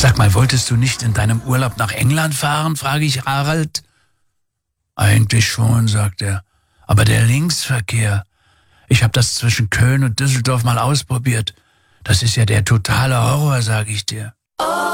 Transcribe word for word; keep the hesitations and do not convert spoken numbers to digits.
Sag mal, wolltest du nicht in deinem Urlaub nach England fahren, frage ich Harald. Eigentlich schon, sagt er. Aber der Linksverkehr. Ich habe das zwischen Köln und Düsseldorf mal ausprobiert. Das ist ja der totale Horror, sag ich dir.